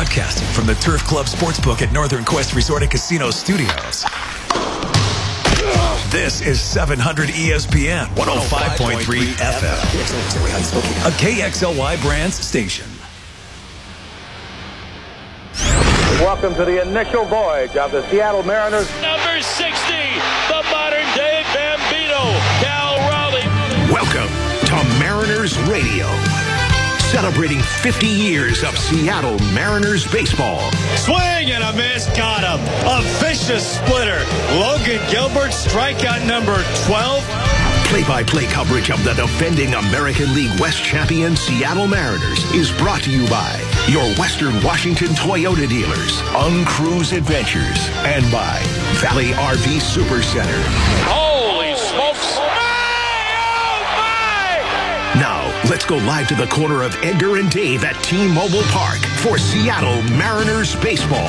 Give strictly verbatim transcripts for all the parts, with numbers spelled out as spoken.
Broadcasting from the Turf Club Sportsbook at Northern Quest Resort and Casino Studios. This is seven hundred E S P N one oh five point three F M, a K X L Y Brands station. Welcome to the initial voyage of the Seattle Mariners. Number sixty, the modern-day Bambino, Cal Raleigh. Welcome to Mariners Radio, celebrating fifty years of Seattle Mariners baseball. Swing and a miss, got him. A vicious splitter. Logan Gilbert, strikeout number twelve. Play-by-play coverage of the defending American League West champion Seattle Mariners is brought to you by your Western Washington Toyota dealers, Uncruise Adventures, and by Valley R V Super Center. Holy smokes. Now, let's go live to the corner of Edgar and Dave at T-Mobile Park for Seattle Mariners baseball.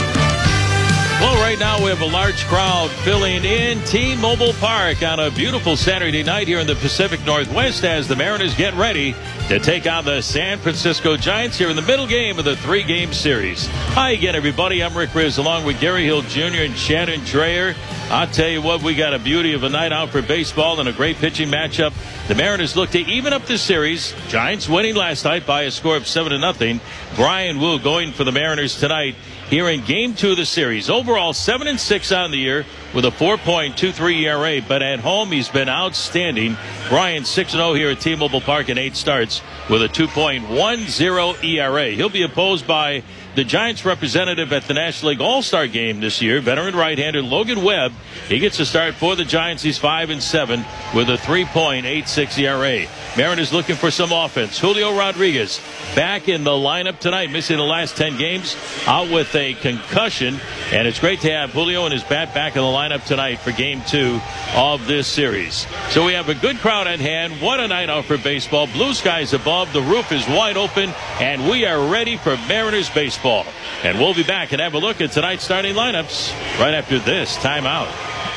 Well, right now we have a large crowd filling in T-Mobile Park on a beautiful Saturday night here in the Pacific Northwest as the Mariners get ready to take on the San Francisco Giants here in the middle game of the three-game series. Hi again, everybody. I'm Rick Riz along with Gary Hill Junior and Shannon Dreyer. I'll tell you what, we got a beauty of a night out for baseball and a great pitching matchup. The Mariners look to even up this series. Giants winning last night by a score of seven to nothing. Brian Wu going for the Mariners tonight here in game two of the series. Overall, seven and six on the year with a four point two three E R A, but at home he's been outstanding. Brian six and oh here at T-Mobile Park in eight starts with a two point one oh E R A. He'll be opposed by the Giants representative at the National League All-Star game this year, veteran right-hander Logan Webb. He gets a start for the Giants. He's five and seven with a three point eight six E R A. Mariners looking for some offense. Julio Rodriguez back in the lineup tonight, missing the last ten games, out with a concussion, and it's great to have Julio and his bat back in the lineup tonight for game two of this series. So we have a good crowd at hand. What a night out for baseball. Blue skies above, the roof is wide open, and we are ready for Mariners baseball. And we'll be back and have a look at tonight's starting lineups right after this timeout.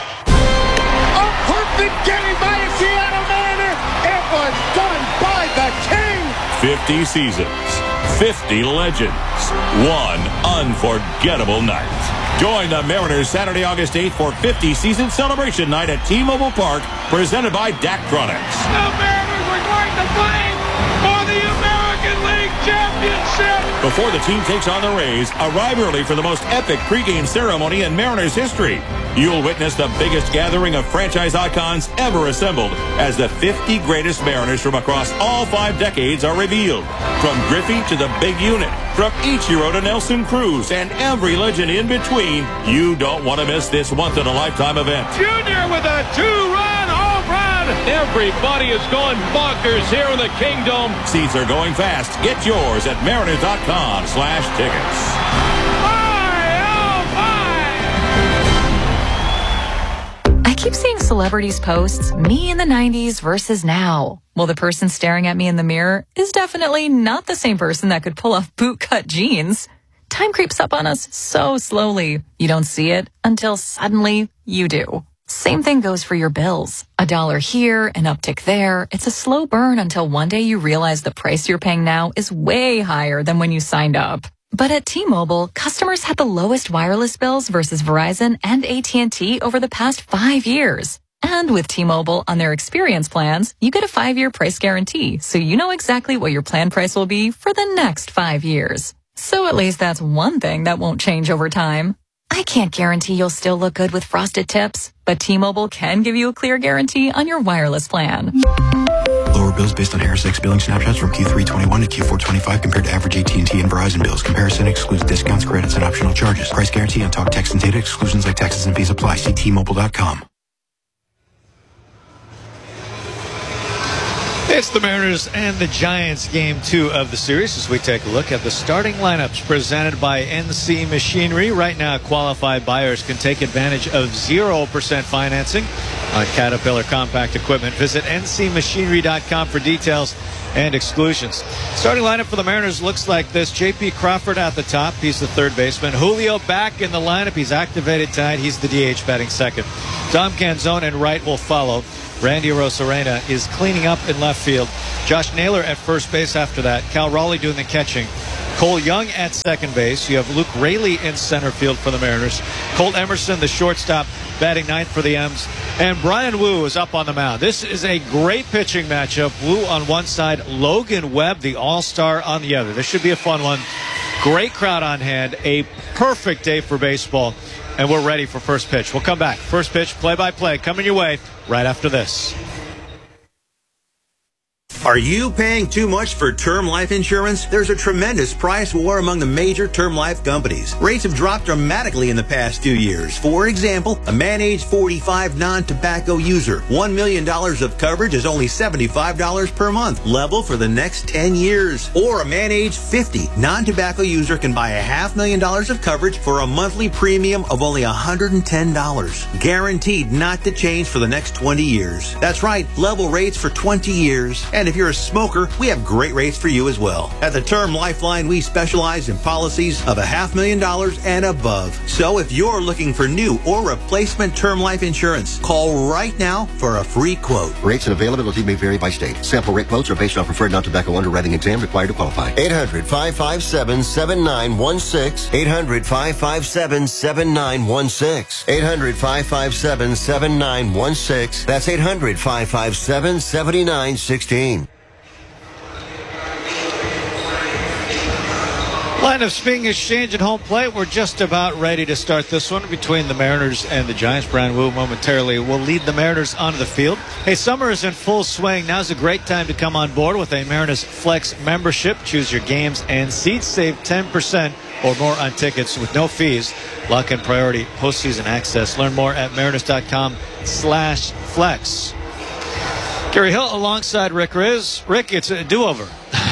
A perfect game by a Seattle Mariner. It was done by the King. fifty seasons, fifty legends, one unforgettable night. Join the Mariners Saturday, August eighth for fifty season celebration night at T-Mobile Park, presented by Daktronics. The Mariners are going to play for the American League Championship. Before the team takes on the Rays, arrive early for the most epic pregame ceremony in Mariners history. You'll witness the biggest gathering of franchise icons ever assembled as the fifty greatest Mariners from across all five decades are revealed. From Griffey to the big unit, from Ichiro to Nelson Cruz, and every legend in between, you don't want to miss this once-in-a-lifetime event. Junior with a two-run home run. Everybody is going bonkers here in the Kingdom. Seats are going fast. Get yours at mariners.com slash tickets. I keep seeing celebrities posts, me in the nineties versus now. Well, the person staring at me in the mirror is definitely not the same person that could pull off bootcut jeans. Time creeps up on us so slowly. You don't see it until suddenly you do. Same thing goes for your bills. A dollar here, an uptick there. It's a slow burn until one day you realize the price you're paying now is way higher than when you signed up. But at T-Mobile, customers had the lowest wireless bills versus Verizon and A T and T over the past five years. And with T-Mobile on their experience plans, you get a five-year price guarantee, so you know exactly what your plan price will be for the next five years. So at least that's one thing that won't change over time. I can't guarantee you'll still look good with frosted tips, but T-Mobile can give you a clear guarantee on your wireless plan. Lower bills based on Harris X billing snapshots from Q three twenty-one to Q four twenty-five compared to average A T and T and Verizon bills. Comparison excludes discounts, credits, and optional charges. Price guarantee on talk, text, and data. Exclusions like taxes and fees apply. See T Mobile dot com. It's the Mariners and the Giants game two of the series as we take a look at the starting lineups presented by N C Machinery. Right now, qualified buyers can take advantage of zero percent financing on Caterpillar compact equipment. Visit N C machinery dot com for details and exclusions. Starting lineup for the Mariners looks like this. J P Crawford at the top. He's the third baseman. Julio back in the lineup. He's activated tonight. He's the D H batting second. Dom Canzone and right will follow. Randy Rosarena is cleaning up in left field. Josh Naylor at first base after that. Cal Raleigh doing the catching. Cole Young at second base. You have Luke Raley in center field for the Mariners. Colt Emerson, the shortstop, batting ninth for the M's. And Brian Wu is up on the mound. This is a great pitching matchup. Wu on one side, Logan Webb, the all-star, on the other. This should be a fun one. Great crowd on hand. A perfect day for baseball. And we're ready for first pitch. We'll come back. First pitch, play-by-play, coming your way right after this. Are you paying too much for term life insurance? There's a tremendous price war among the major term life companies. Rates have dropped dramatically in the past few years. For example, a man age forty-five non-tobacco user, one million dollars of coverage is only seventy-five dollars per month, level for the next ten years. Or a man age fifty non-tobacco user can buy a half million dollars of coverage for a monthly premium of only one hundred ten dollars. Guaranteed not to change for the next twenty years. That's right, level rates for twenty years. And if you're a smoker, we have great rates for you as well. At the Term Lifeline, we specialize in policies of a half million dollars and above. So if you're looking for new or replacement term life insurance, call right now for a free quote. Rates and availability may vary by state. Sample rate quotes are based on preferred non-tobacco underwriting exam required to qualify. eight hundred, five five seven, seven nine one six. eight hundred, five five seven, seven nine one six. eight hundred, five five seven, seven nine one six. That's eight hundred, five five seven, seven nine one six. Line of swing exchange at home plate. We're just about ready to start this one between the Mariners and the Giants. Brian Wu momentarily will lead the Mariners onto the field. Hey, summer is in full swing. Now's a great time to come on board with a Mariners Flex membership. Choose your games and seats. Save ten percent or more on tickets with no fees. Lock in priority postseason access. Learn more at mariners.com slash flex. Gary Hill alongside Rick Riz. Rick, it's a do-over.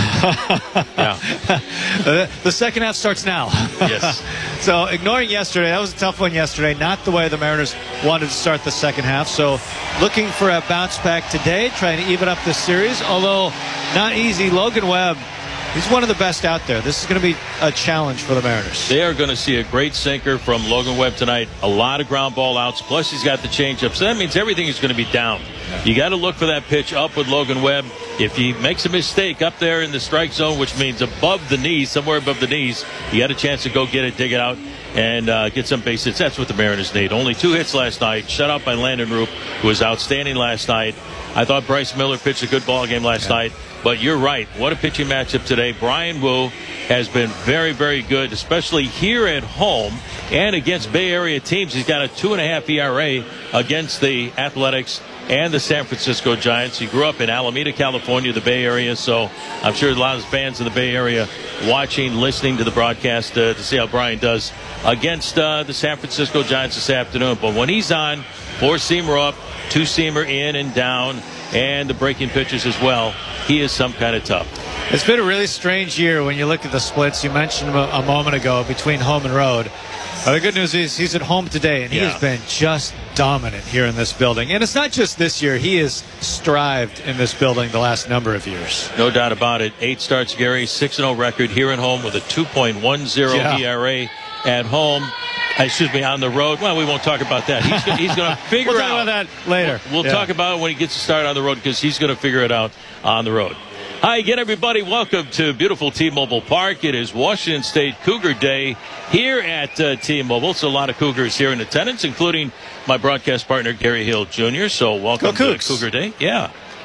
Yeah. the, the second half starts now. Yes. So ignoring yesterday, that was a tough one yesterday. Not the way the Mariners wanted to start the second half. So looking for a bounce back today, trying to even up this series. Although not easy. Logan Webb, he's one of the best out there. This is going to be a challenge for the Mariners. They are going to see a great sinker from Logan Webb tonight. A lot of ground ball outs. Plus he's got the changeup. So that means everything is going to be down. You got to look for that pitch up with Logan Webb. If he makes a mistake up there in the strike zone, which means above the knees, somewhere above the knees, you got a chance to go get it, dig it out, and uh, get some base hits. That's what the Mariners need. Only two hits last night. Shut out by Landon Roop, who was outstanding last night. I thought Bryce Miller pitched a good ball game last yeah. night. But you're right. What a pitching matchup today. Brian Wu has been very, very good, especially here at home and against Bay Area teams. He's got a two and a half E R A against the Athletics and the San Francisco Giants. He grew up in Alameda, California, the Bay Area, so I'm sure a lot of fans in the Bay Area watching, listening to the broadcast uh, to see how Brian does against uh, the San Francisco Giants this afternoon. But when he's on, four-seamer up, two-seamer in and down, and the breaking pitches as well, he is some kind of tough. It's been a really strange year when you look at the splits. You mentioned a, a moment ago between home and road. Uh, the good news is he's at home today, and he yeah. has been just dominant here in this building. And it's not just this year. He has strived in this building the last number of years. No doubt about it. Eight starts, Gary, six and oh record here at home with a two point one oh yeah. E R A at home. Excuse me, on the road. Well, we won't talk about that. He's, gonna, he's going to figure we'll out. We'll talk about that later. We'll, we'll yeah. talk about it when he gets to start on the road because he's going to figure it out on the road. Hi again, everybody. Welcome to beautiful T-Mobile Park. It is Washington State Cougar Day here at uh, T-Mobile. It's a lot of Cougars here in attendance, including my broadcast partner, Gary Hill Junior So welcome Go to Cougar Day. Yeah.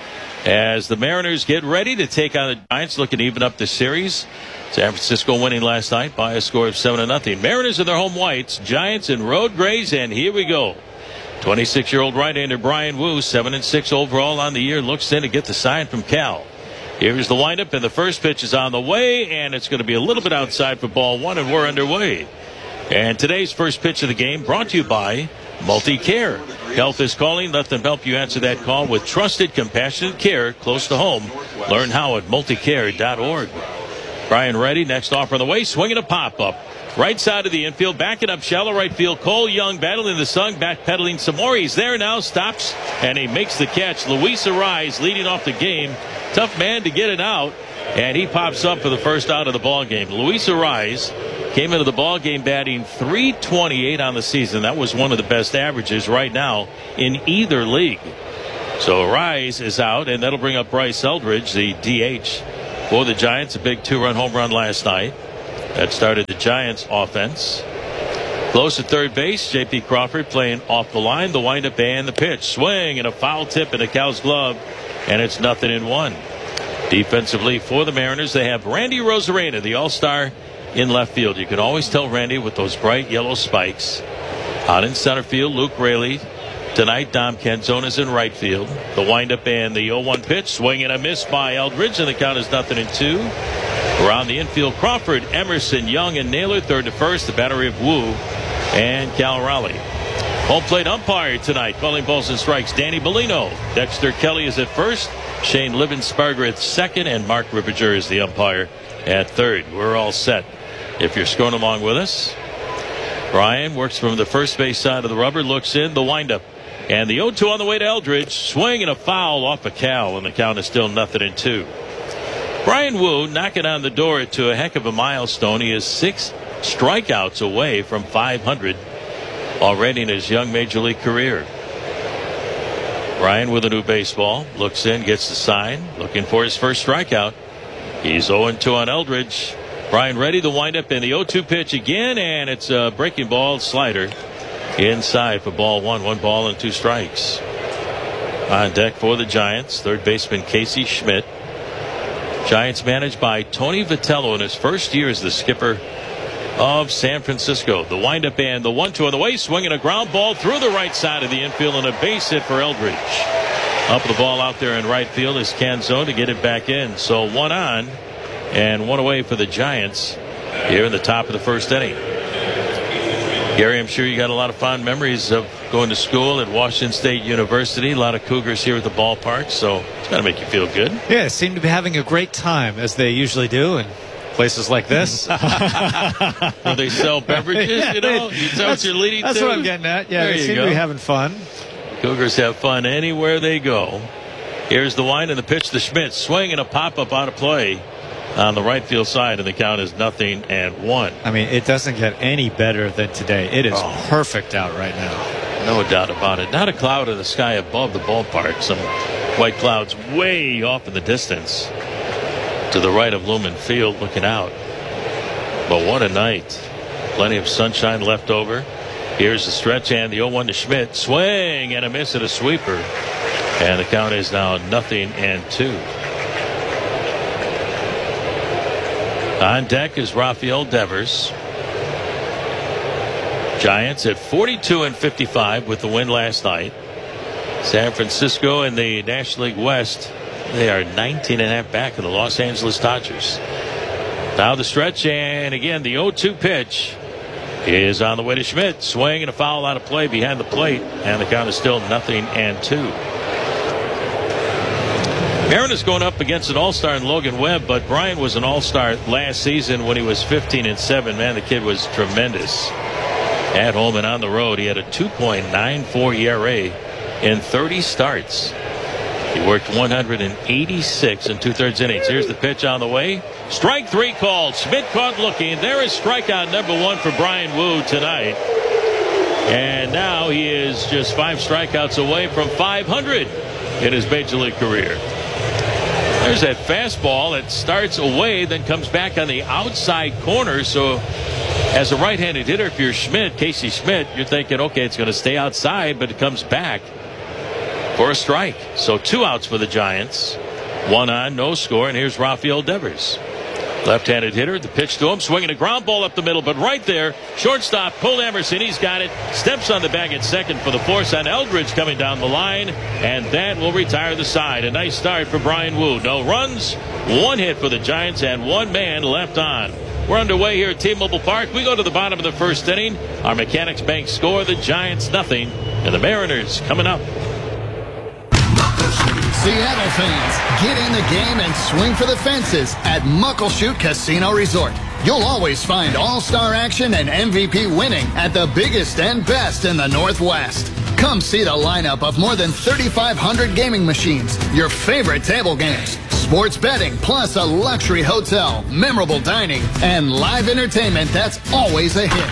As the Mariners get ready to take on the Giants, looking to even up the series. San Francisco winning last night by a score of seven to nothing. Mariners in their home whites, Giants in road grays, and here we go. twenty-six-year-old right-hander Brian Wu, seven and six overall on the year, looks in to get the sign from Cal. Here's the windup, and the first pitch is on the way, and it's going to be a little bit outside for ball one, and we're underway. And today's first pitch of the game brought to you by Multi-Care. Health is calling. Let them help you answer that call with trusted, compassionate care close to home. Learn how at multicare dot org. Brian ready. Next offer on the way. Swinging a pop-up. Right side of the infield. Backing up shallow right field. Cole Young battling the sun. Backpedaling some more. He's there now. Stops. And he makes the catch. Luis Arraez leading off the game. Tough man to get it out. And he pops up for the first out of the ball game. Luis Arraez came into the ball game batting three twenty-eight on the season. That was one of the best averages right now in either league. So Arraez is out, and that'll bring up Bryce Eldridge, the D H for the Giants. A big two-run home run last night. that started the Giants offense. Close at third base, J P. Crawford playing off the line. The windup and the pitch. Swing and a foul tip in a Cow's glove, and it's nothing in one. Defensively for the Mariners, they have Randy Rosarena, the all-star, in left field. You can always tell Randy with those bright yellow spikes. Out in center field, Luke Raley. Tonight, Dom Canzone's in right field. The windup and the oh one pitch. Swing and a miss by Eldridge, and the count is nothing in two. Around the infield, Crawford, Emerson, Young, and Naylor. Third to first, the battery of Wu and Cal Raleigh. Home plate umpire tonight, calling balls and strikes, Danny Bellino. Dexter Kelly is at first. Shane Livensparger at second, and Mark Rippiger is the umpire at third. We're all set. If you're scoring along with us, Brian works from the first base side of the rubber, looks in, the windup. And the oh two on the way to Eldridge. Swing and a foul off a Cal, and the count is still nothing in two. Brian Wu knocking on the door to a heck of a milestone. He is six strikeouts away from five hundred already in his young major league career. Brian with a new baseball. Looks in, gets the sign. Looking for his first strikeout. He's oh and two on Eldridge. Brian ready to wind up in the oh two pitch again, and it's a breaking ball slider. Inside for ball one. One ball and two strikes. On deck for the Giants, third baseman Casey Schmidt. Giants managed by Tony Vitello in his first year as the skipper of San Francisco. The windup and the one two on the way. Swinging a ground ball through the right side of the infield, and a base hit for Eldridge. Up the ball out there in right field is Canzone to get it back in. So one on and one away for the Giants here in the top of the first inning. Gary, I'm sure you got a lot of fond memories of going to school at Washington State University. A lot of Cougars here at the ballpark, so it's got to make you feel good. Yeah, seem to be having a great time, as they usually do in places like this. Where they sell beverages, yeah, you know? You know what you're leading that's to? That's what I'm getting at. Yeah, there they you seem go. to be having fun. Cougars have fun anywhere they go. Here's the wind and the pitch to Schmidt. Swing and a pop-up out of play on the right field side, and the count is nothing and one. I mean, it doesn't get any better than today. It is oh. perfect out right now. No doubt about it. Not a cloud in the sky above the ballpark. Some white clouds way off in the distance to the right of Lumen Field looking out. But what a night. Plenty of sunshine left over. Here's the stretch and the oh one to Schmidt. Swing and a miss at a sweeper. And the count is now nothing and two. On deck is Rafael Devers. Giants at forty-two and fifty-five with the win last night. San Francisco in the National League West, they are nineteen and a half back of the Los Angeles Dodgers. Now the stretch, and again the oh two pitch is on the way to Schmidt. Swing and a foul out of play behind the plate, and the count is still nothing and two. Mariners going up against an all-star in Logan Webb, but Brian was an all-star last season when he was fifteen and seven. Man, the kid was tremendous. At home and on the road, he had a two point nine four E R A in thirty starts. He worked one hundred eighty-six and two-thirds innings. Here's the pitch on the way. Strike three called. Schmidt caught looking. There is strikeout number one for Brian Wu tonight. And now he is just five strikeouts away from five hundred in his major league career. There's that fastball that starts away, then comes back on the outside corner. So as a right-handed hitter, if you're Schmidt, Casey Schmidt, you're thinking, okay, it's going to stay outside, but it comes back for a strike. So two outs for the Giants. One on, no score, and here's Rafael Devers. Left-handed hitter, the pitch to him, swinging a ground ball up the middle, but right there, shortstop, Cole Emerson, he's got it, steps on the bag at second for the force on Eldridge coming down the line, and that will retire the side. A nice start for Brian Wu. No runs, one hit for the Giants, and one man left on. We're underway here at T-Mobile Park. We go to the bottom of the first inning. Our Mechanics Bank score, the Giants nothing, and the Mariners coming up. Seattle fans, get in the game and swing for the fences at Muckleshoot Casino Resort. You'll always find all-star action and M V P winning at the biggest and best in the Northwest. Come see the lineup of more than thirty-five hundred gaming machines, your favorite table games, sports betting, plus a luxury hotel, memorable dining, and live entertainment that's always a hit.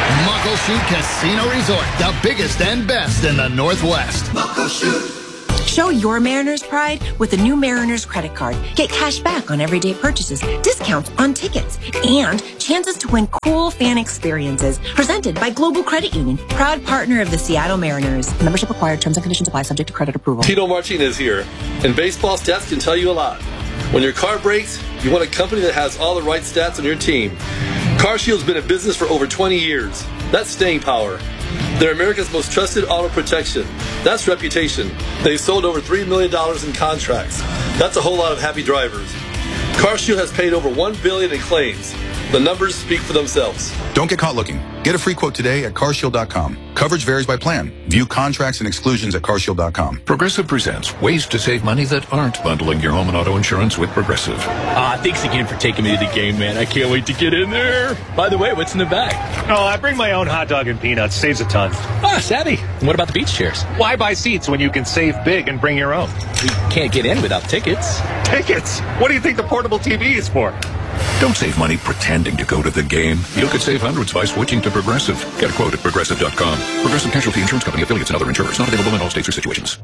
Muckleshoot Casino Resort, the biggest and best in the Northwest. Muckleshoot. Show your Mariners pride with the new Mariners credit card. Get cash back on everyday purchases, discounts on tickets, and chances to win cool fan experiences. Presented by Global Credit Union, proud partner of the Seattle Mariners. Membership required. Terms and conditions apply. Subject to credit approval. Tito Martinez here. And baseball stats can tell you a lot. When your car breaks, you want a company that has all the right stats on your team. CarShield's been in business for over twenty years. That's staying power. They're America's most trusted auto protection. That's reputation. They've sold over three million dollars in contracts. That's a whole lot of happy drivers. CarShield has paid over one billion dollars in claims. The numbers speak for themselves. Don't get caught looking. Get a free quote today at car shield dot com. Coverage varies by plan. View contracts and exclusions at car shield dot com. Progressive presents ways to save money that aren't bundling your home and auto insurance with Progressive. Ah, uh, thanks again for taking me to the game, man. I can't wait to get in there. By the way, what's in the bag? Oh, I bring my own hot dog and peanuts. Saves a ton. Ah, savvy. And what about the beach chairs? Why buy seats when you can save big and bring your own? We can't get in without tickets. Tickets? What do you think the portable T V is for? Don't save money pretending to go to the game. You could save hundreds by switching to Progressive. Get a quote at progressive dot com. Progressive Casualty Insurance Company, affiliates, and other insurers. Not available in all states or situations.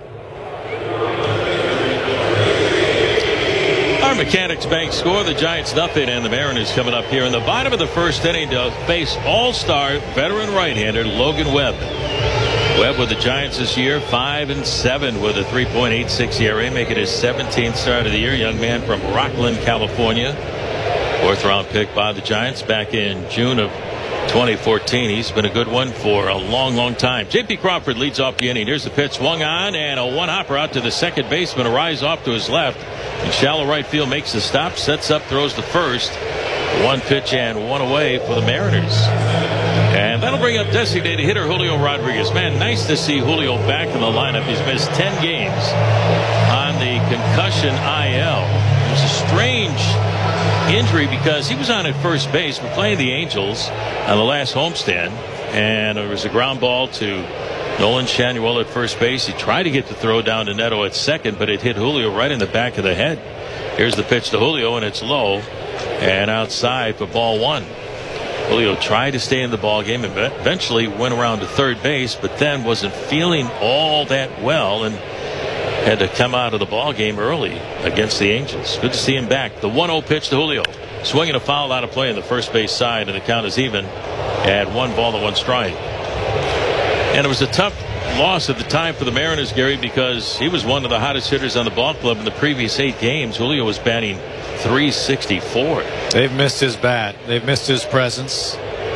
Our Mechanics Bank score, the Giants nothing, and the Mariners coming up here in the bottom of the first inning to face all-star veteran right-hander Logan Webb. Webb with the Giants this year, five and seven with a three point eight six E R A, making his seventeenth start of the year. Young man from Rockland, California. Fourth round pick by the Giants back in June of twenty fourteen. He's been a good one for a long, long time. J P Crawford leads off the inning. Here's the pitch, swung on, and a one-hopper out to the second baseman. A rise off to his left. In shallow right field, makes the stop, sets up, throws the first. One pitch and one away for the Mariners. And that'll bring up designated hitter Julio Rodriguez. Man, nice to see Julio back in the lineup. He's missed ten games on the concussion I L. It was a strange injury because he was on at first base. We're playing the Angels on the last homestand, and there was a ground ball to Nolan Shanuel at first base. He tried to get the throw down to Neto at second, but it hit Julio right in the back of the head. Here's the pitch to Julio, and it's low and outside for ball one. Julio tried to stay in the ball game and eventually went around to third base, but then wasn't feeling all that well and had to come out of the ball game early against the Angels. Good to see him back. The one oh pitch to Julio. Swinging a foul out of play on the first base side, and the count is even at one ball and one strike. And it was a tough loss at the time for the Mariners, Gary, because he was one of the hottest hitters on the ball club in the previous eight games. Julio was batting three sixty-four. They've missed his bat. They've missed his presence.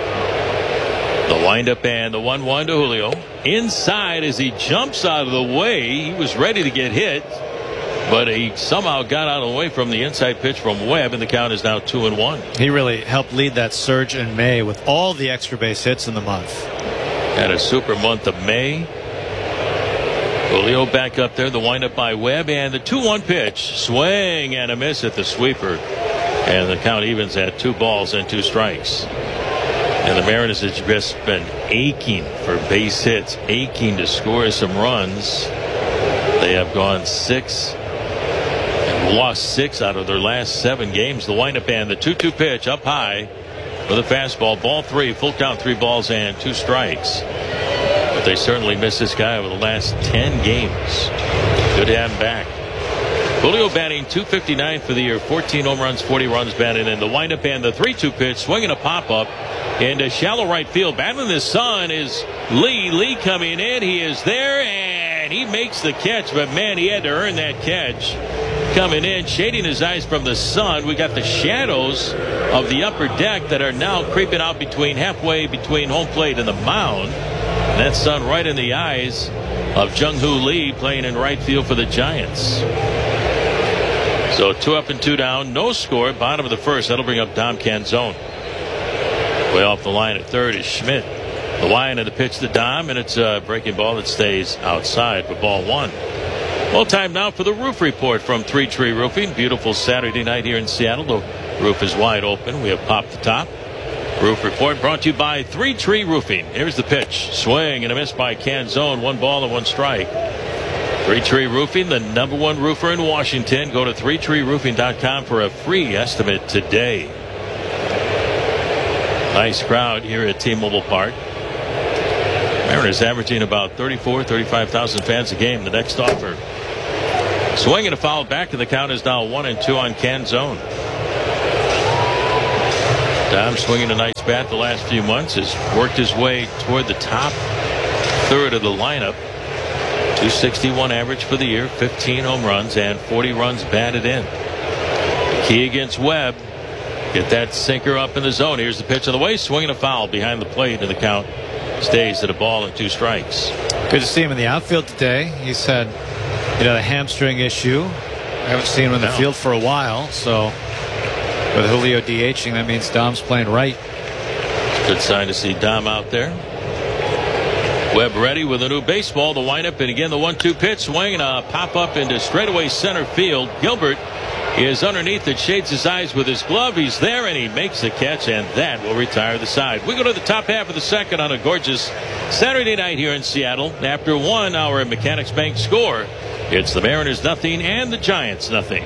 The windup and the one one to Julio. Inside as he jumps out of the way. He was ready to get hit, but he somehow got out of the way from the inside pitch from Webb, and the count is now two and one. He really helped lead that surge in May with all the extra base hits in the month. Had a super month of May. Julio back up there. The windup by Webb, and the two one pitch. Swing and a miss at the sweeper. And the count evens at two balls and two strikes. And the Mariners have just been aching for base hits, aching to score some runs. They have gone six and lost six out of their last seven games. The windup and the two two pitch up high for the fastball. Ball three, full count, three balls and two strikes. But they certainly missed this guy over the last ten games. Good to have him back. Julio batting two fifty-nine for the year, fourteen home runs, forty runs batted in. The windup and the three two pitch, swinging a pop-up into shallow right field. Battling the sun is Lee. Lee coming in. He is there, and he makes the catch. But, man, he had to earn that catch. Coming in, shading his eyes from the sun. We got the shadows of the upper deck that are now creeping out between halfway between home plate and the mound. And that sun right in the eyes of Jung-Hoo Lee playing in right field for the Giants. So two up and two down. No score. Bottom of the first. That'll bring up Dom Canzone. Way off the line at third is Schmidt. The line of the pitch to Dom, and it's a breaking ball that stays outside for ball one. Well, time now for the roof report from Three Tree Roofing. Beautiful Saturday night here in Seattle. The roof is wide open. We have popped the top. Roof report brought to you by Three Tree Roofing. Here's the pitch. Swing and a miss by Canzone. One ball and one strike. Three Tree Roofing, the number one roofer in Washington. Go to three tree roofing dot com for a free estimate today. Nice crowd here at T-Mobile Park. Mariners averaging about thirty-four, thirty-five thousand fans a game. The next offer. Swing and a foul back, and the count is now one and two on Canzone. Dom swinging a nice bat the last few months, has worked his way toward the top third of the lineup. two sixty-one average for the year, fifteen home runs, and forty runs batted in. Key against Webb. Get that sinker up in the zone. Here's the pitch on the way. Swinging a foul behind the plate, and the count stays at a ball and two strikes. Good to see him in the outfield today. He's had, you know, a hamstring issue. I haven't seen him in the no. field for a while, so with Julio DHing, that means Dom's playing right. Good sign to see Dom out there. Webb ready with a new baseball. The windup, and again the one two pitch. Swing and a pop up into straightaway center field. Gilbert is underneath it, shades his eyes with his glove. He's there, and he makes the catch, and that will retire the side. We go to the top half of the second on a gorgeous Saturday night here in Seattle. After one hour at Mechanics Bank score, it's the Mariners nothing and the Giants nothing.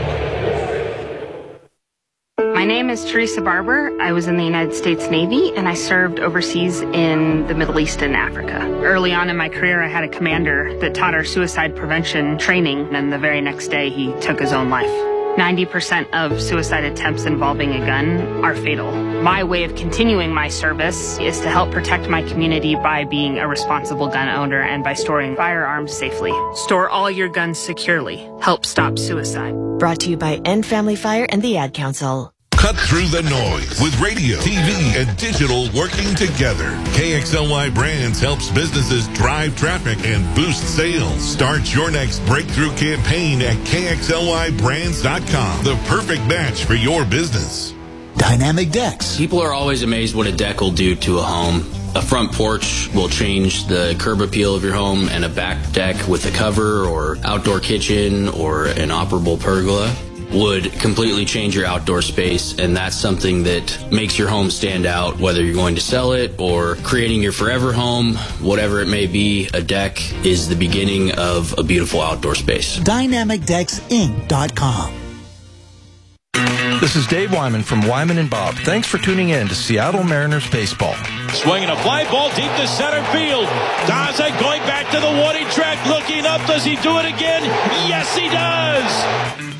My name is Teresa Barber. I was in the United States Navy, and I served overseas in the Middle East and Africa. Early on in my career, I had a commander that taught our suicide prevention training, and the very next day, he took his own life. ninety percent of suicide attempts involving a gun are fatal. My way of continuing my service is to help protect my community by being a responsible gun owner and by storing firearms safely. Store all your guns securely. Help stop suicide. Brought to you by End Family Fire and the Ad Council. Cut through the noise with radio, T V, and digital working together. K X L Y Brands helps businesses drive traffic and boost sales. Start your next breakthrough campaign at K X L Y brands dot com. The perfect match for your business. Dynamic decks. People are always amazed what a deck will do to a home. A front porch will change the curb appeal of your home, and a back deck with a cover or outdoor kitchen or an operable pergola would completely change your outdoor space, and that's something that makes your home stand out, whether you're going to sell it or creating your forever home, whatever it may be. A deck is the beginning of a beautiful outdoor space. Dynamic Decks Inc dot com. This is Dave Wyman from Wyman and Bob. Thanks for tuning in to Seattle Mariners baseball. Swinging a fly ball deep to center field. Daza going back to the warning track, looking up. Does he do it again? Yes, he does.